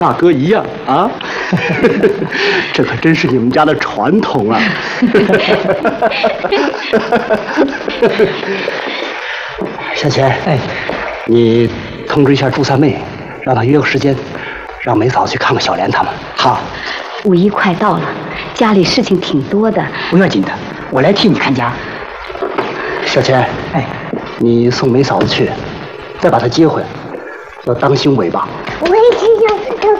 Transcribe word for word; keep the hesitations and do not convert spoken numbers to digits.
大哥一样啊。这可真是你们家的传统啊。小钱，哎，你通知一下祝三妹，让她约个时间，让梅嫂去看看小莲他们。好。 五一快到了，家里事情挺多的。 不要紧的，我来替你看家。 小钱，哎，你送梅嫂子去，再把她接回来，要当心尾巴。 我也想要